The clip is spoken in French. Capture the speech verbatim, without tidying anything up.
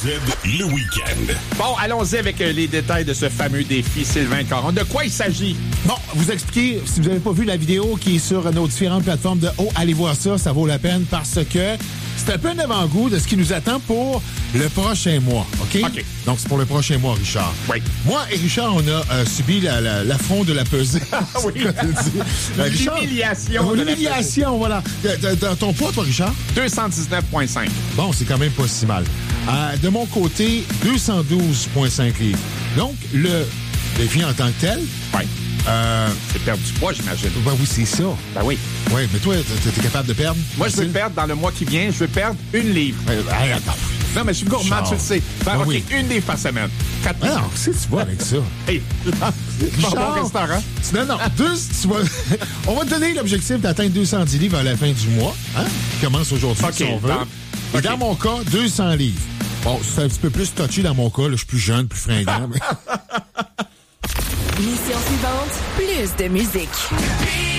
le week-end. Bon, allons-y avec euh, les détails de ce fameux défi Sylvain Caron. De quoi il s'agit? Bon, vous expliquer, si vous n'avez pas vu la vidéo qui est sur nos différentes plateformes de Oh, allez voir ça, ça vaut la peine parce que c'est un peu un avant-goût de ce qui nous attend pour le prochain mois, OK? OK. Donc, c'est pour le prochain mois, Richard. Oui. Moi et Richard, on a euh, subi la, la, l'affront de la pesée. Oui. Euh, Richard, L'humiliation. euh, de la L'humiliation, voilà. De- de- de- ton poids, toi, Richard? deux cent dix-neuf virgule cinq. Bon, c'est quand même pas si mal. Euh, de mon côté, deux cent douze virgule cinq livres. Donc, le défi en tant que tel, Oui. euh, C'est perdre du poids, j'imagine. ben oui, c'est ça. Ben oui. Oui, mais toi, t'es, t'es capable de perdre? Moi, je veux perdre dans le mois qui vient, je veux perdre une livre. Euh, hey, attends. Non, mais je suis gourmand, Richard. tu le sais. Ben, Ben OK, oui. une livre par semaine. Quatre Ah livres. non, si tu vas avec ça. Hey, bon, bon Richard, restaurant. Non, non, deux, tu vas... On va te donner l'objectif d'atteindre deux cent dix livres à la fin du mois, hein, qui commence aujourd'hui, OK, si on veut. dans- Et OK. dans mon cas, deux cents livres. Bon, c'est un petit peu plus touché dans mon cas, là, je suis plus jeune, plus fringant. mais... Mission suivante, plus de musique.